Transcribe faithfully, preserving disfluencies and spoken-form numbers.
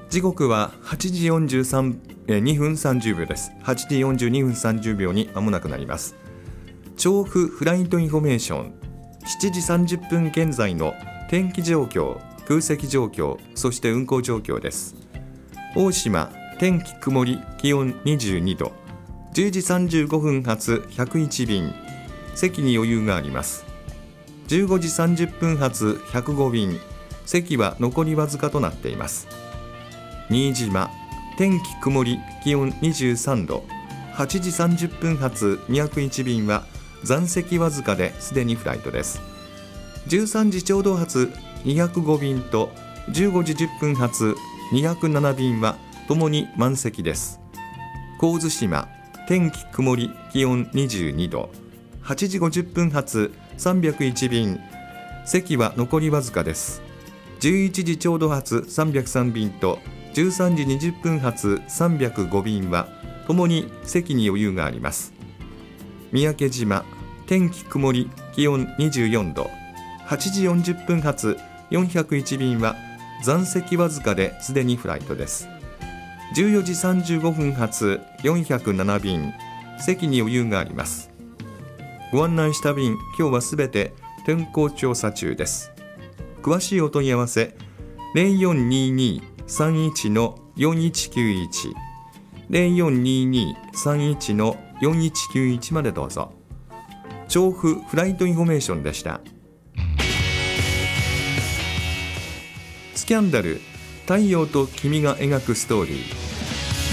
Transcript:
時刻ははちじよんじゅうにふんさんじゅうびょうです。はちじよんじゅうにふんさんじゅうびょうに間もなくなります。調布フライトインフォメーション、しちじさんじゅっぷん現在の天気状況、空席状況、そして運行状況です。大島、天気曇り、気温にじゅうにど、じゅうじさんじゅうごふん発ひゃくいちびん、席に余裕があります。じゅうごじさんじゅっぷん発ひゃくごびん、席は残りわずかとなっています。新島、天気曇り、気温にじゅうさんど、はちじさんじゅっぷん発にひゃくいちびんは残席わずかですでにフライトです。じゅうさんじちょうど発にひゃくごびんとじゅうごじじゅっぷん発にひゃくななびんはともに満席です。神津島、天気曇り、気温にじゅうにど、はちじごじゅっぷん発さんびゃくいちびん、席は残りわずかです。じゅういちじちょうど発さんびゃくさんびんとじゅうさんじにじゅっぷん発さんびゃくごびんはともに席に余裕があります。三宅島、天気曇り、気温にじゅうよんど、はちじよんじゅっぷん発よんひゃくいちびんは残席わずかですでにフライトです。じゅうよじさんじゅうごふん発よんひゃくななびん、席に余裕があります。ご案内した便、今日はすべて天候調査中です。詳しいお問い合わせ ゼロよんににさんいちのよんいちきゅういち ゼロよんににさんいちのよんいちきゅういちまでどうぞ。調布フライトインフォメーションでした。スキャンダル、太陽と君が描くストーリー。